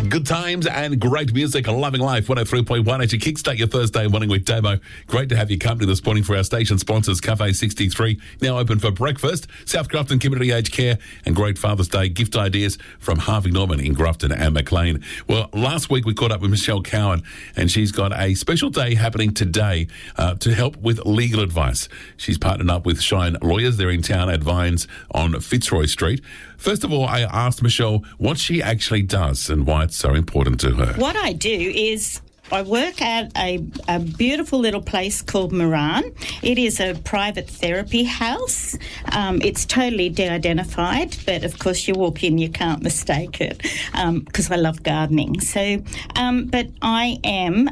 Good times and great music, loving life. 103.1 as you kickstart your Thursday morning with Damo. Great to have your company this morning for our station sponsors, Cafe 63, now open for breakfast. South Grafton Community Aged Care and great Father's Day gift ideas from Harvey Norman in Grafton and McLean. Well, last week we caught up with Michelle Cowan and she's got a special day happening today to help with legal advice. She's partnered up with Shine Lawyers. They're in town at Vines on Fitzroy Street. First of all, I asked Michelle what she actually does and why it's so important to her. What I do is I work at a beautiful little place called Moran. It is a private therapy house. It's totally de-identified, but of course you walk in, you can't mistake it because I love gardening. So, but I am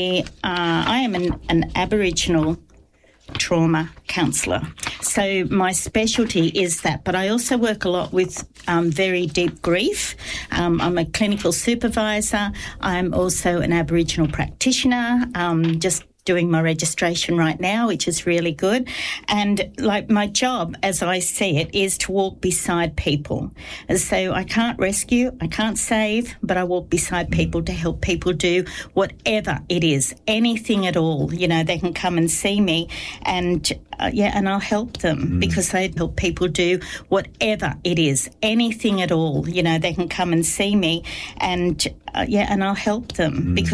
an Aboriginal trauma counsellor. So my specialty is that, but I also work a lot with very deep grief. I'm a clinical supervisor. I'm also an Aboriginal practitioner, just doing my registration right now, which is really good. And like my job, as I see it, is to walk beside people. And so I can't rescue, I can't save, but I walk beside people to help people do whatever it is, anything at all. You know, they can come and see me and and I'll help them because I help people do whatever it is, anything at all. You know, they can come and see me and and I'll help them because